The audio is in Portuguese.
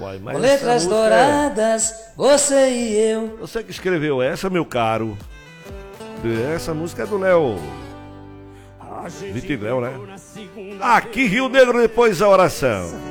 Uai, mas Com letras essa música douradas, você e eu. Você que escreveu essa, meu caro. Essa música é do Léo. Vitor e Léo, né? Aqui Rio Negro, depois da oração.